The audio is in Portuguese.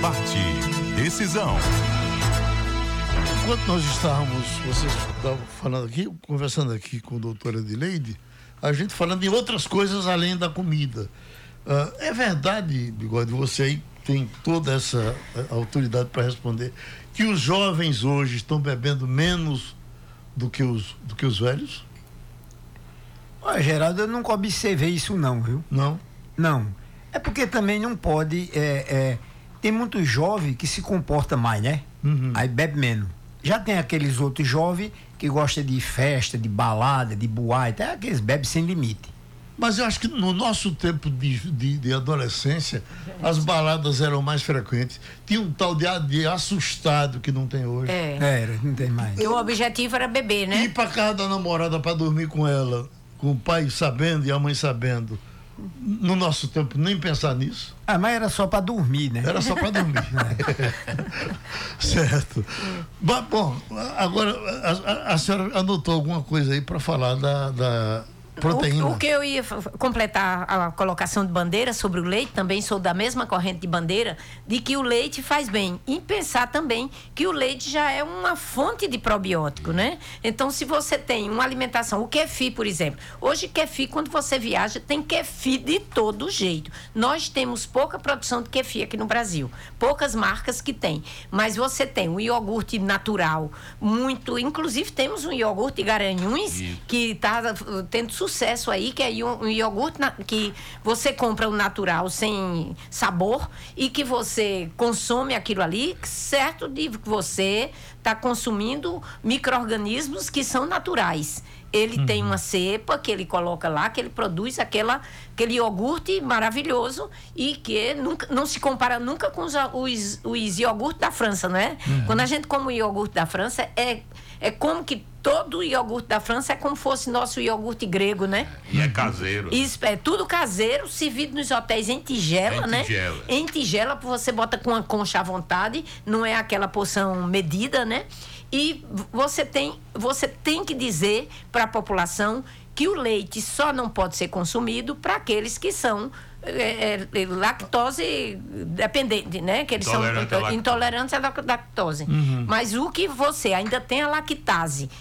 Debate Decisão. Enquanto nós estávamos, vocês estavam falando aqui, conversando aqui com a doutora Edileide, a gente falando em outras coisas além da comida. É verdade, Bigode, você aí tem toda essa autoridade para responder, que os jovens hoje estão bebendo menos do que os velhos? Olha, Geraldo, eu nunca observei isso não, viu? Não? Não. É porque também não pode... tem muito jovem que se comporta mais, né? Uhum. Aí bebe menos. Já tem aqueles outros jovens que gostam de festa, de balada, de boate, aqueles bebem sem limite. Mas eu acho que no nosso tempo de adolescência, as baladas eram mais frequentes. Tinha um tal de assustado que não tem hoje. Era, não tem mais. E o objetivo era beber, né? Ir pra casa da namorada para dormir com ela, com o pai sabendo e a mãe sabendo. No nosso tempo, nem pensar nisso. Mas era só para dormir, né? Era só para dormir. Certo. Bom, agora a senhora anotou alguma coisa aí para falar da proteína. O que eu ia completar a colocação de Bandeira sobre o leite, também sou da mesma corrente de Bandeira, de que o leite faz bem. E pensar também que o leite já é uma fonte de probiótico, né? Então, se você tem uma alimentação, o kefir, por exemplo. Hoje, kefir, quando você viaja, tem kefir de todo jeito. Nós temos pouca produção de kefir aqui no Brasil. Poucas marcas que tem. Mas você tem um iogurte natural, muito... Inclusive, temos um iogurte Garanhuns, que está tendo sucesso aí, que é um iogurte que você compra o natural sem sabor e que você consome aquilo ali, certo de que você está consumindo micro-organismos que são naturais. Ele tem uma cepa que ele coloca lá, que ele produz aquele iogurte maravilhoso e que não se compara nunca com os iogurtes da França, não é? Quando a gente come o iogurte da França, é como que todo o iogurte da França é como fosse nosso iogurte grego, né? E é caseiro. Isso, é tudo caseiro, servido nos hotéis em tigela, né? Em tigela, você bota com a concha à vontade, não é aquela porção medida, né? E você tem que dizer para a população que o leite só não pode ser consumido para aqueles que são lactose dependente, né? Que eles são intolerantes à lactose. Mas o que você ainda tem a lactase